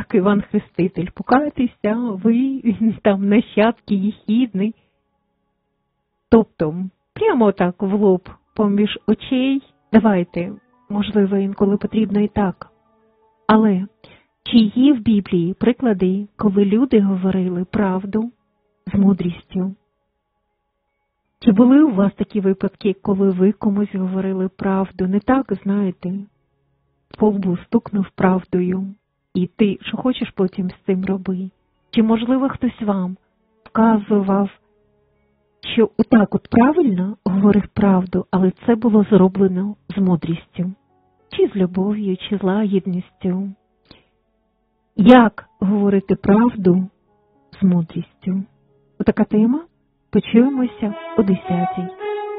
як Іван Хреститель. Покайтеся, ви там нащадки єхідний. Тобто, прямо так в лоб, поміж очей, давайте, можливо, інколи потрібно і так. Але чи є в Біблії приклади, коли люди говорили правду з мудрістю? Чи були у вас такі випадки, коли ви комусь говорили правду? Не так, знаєте, по лбу стукнув правдою, і ти, що хочеш, потім з цим роби? Чи, можливо, хтось вам вказував, що отак от правильно говорив правду, але це було зроблено з мудрістю? Чи з любов'ю, чи з лагідністю? Як говорити правду з мудрістю? Отака тема. Почуємося о 10-й.